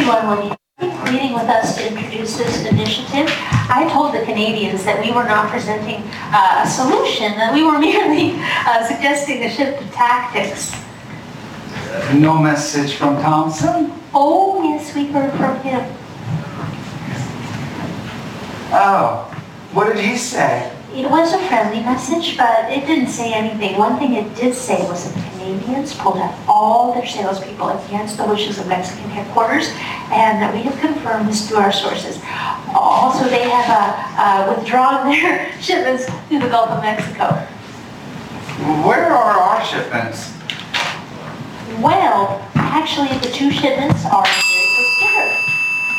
everyone will be meeting with us to introduce this initiative. I told the Canadians that we were not presenting a solution, that we were merely suggesting a shift of tactics. No message from Thompson? Oh, yes, we heard from him. Oh, what did he say? It was a friendly message, but it didn't say anything. One thing it did say was that the Canadians pulled out all their salespeople against the wishes of Mexican headquarters, and that we have confirmed this through our sources. Also, they have withdrawn their shipments to the Gulf of Mexico. Where are our shipments? Well, actually, the two shipments are